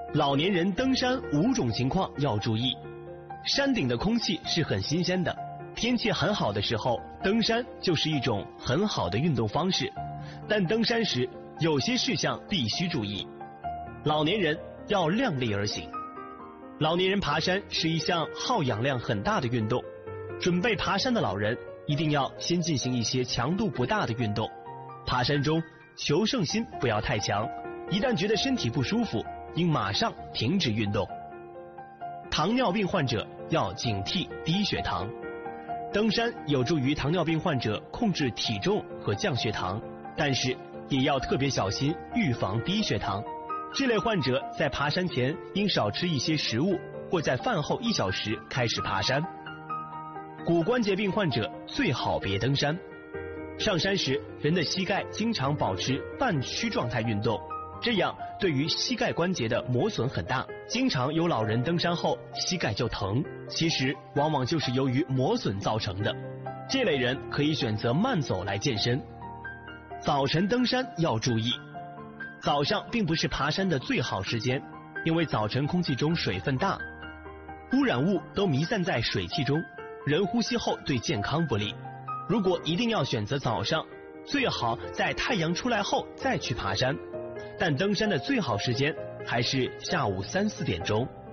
老年人登山5种情况要注意。山顶的空气是很新鲜的，天气很好的时候，登山就是一种很好的运动方式。但登山时有些事项必须注意。老年人要量力而行。老年人爬山是一项耗氧量很大的运动，准备爬山的老人一定要先进行一些强度不大的运动。爬山中求胜心不要太强，一旦觉得身体不舒服，应马上停止运动。糖尿病患者要警惕低血糖。登山有助于糖尿病患者控制体重和降血糖，但是也要特别小心预防低血糖。这类患者在爬山前应少吃一些食物，或在饭后1小时开始爬山。骨关节病患者最好别登山。上山时，人的膝盖经常保持半屈状态运动，这样对于膝盖关节的磨损很大。经常有老人登山后膝盖就疼，其实往往就是由于磨损造成的。这类人可以选择慢走来健身。早晨登山要注意，早上并不是爬山的最好时间，因为早晨空气中水分大，污染物都弥散在水汽中，人呼吸后对健康不利。如果一定要选择早上，最好在太阳出来后再去爬山，但登山的最好时间还是下午3、4点钟。